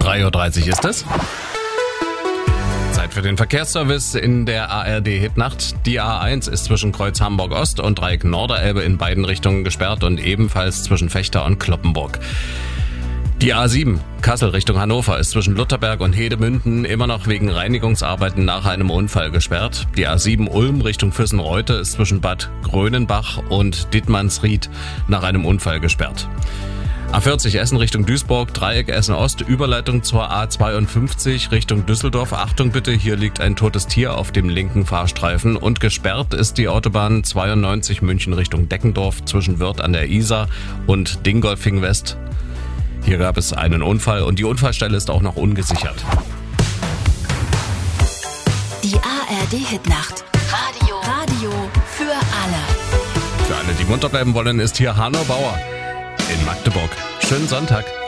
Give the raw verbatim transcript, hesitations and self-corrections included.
drei Uhr dreißig ist es. Zeit für den Verkehrsservice in der A R D-Hitnacht. Die A eins ist zwischen Kreuz Hamburg-Ost und Dreieck Norderelbe in beiden Richtungen gesperrt und ebenfalls zwischen Vechta und Cloppenburg. Die A sieben, Kassel Richtung Hannover, ist zwischen Lutherberg und Hedemünden immer noch wegen Reinigungsarbeiten nach einem Unfall gesperrt. Die A sieben Ulm Richtung Füssen-Reute ist zwischen Bad Grönenbach und Dittmannsried nach einem Unfall gesperrt. A vierzig Essen Richtung Duisburg, Dreieck Essen-Ost, Überleitung zur A zweiundfünfzig Richtung Düsseldorf. Achtung bitte, hier liegt ein totes Tier auf dem linken Fahrstreifen und gesperrt ist die Autobahn zweiundneunzig München Richtung Deckendorf zwischen Wörth an der Isar und Dingolfing West. Hier gab es einen Unfall und die Unfallstelle ist auch noch ungesichert. Die A R D-Hitnacht. Radio. Radio für alle. Für alle, die munter bleiben wollen, ist hier Hanno Bauer in Magdeburg. Schönen Sonntag.